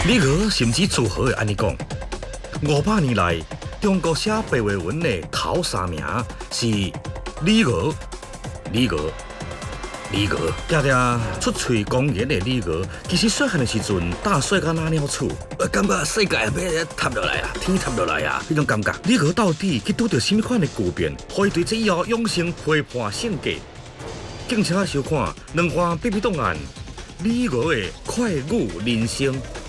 李娥甚至自豪地安尼讲：500年来，中国写白话文的头3名是李娥、李娥、李娥。常常出嘴讲言的李娥，其实细汉的时阵，大细甲哪鸟厝，感觉世界要塌落来啊，天塌落来啊，迄种感觉。李娥到底去拄到什么款的巨变，可以对这以后永生批判性格？敬请收看两岸秘密档案：李娥的快乐人生。